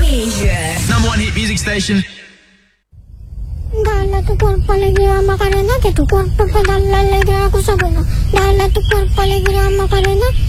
Asia. Number one hit music station. Dale tu cuerpo alegría Macarena, que tu cuerpo para darle alegría a Cosa Buena. Dale tu cuerpo alegría Macarena,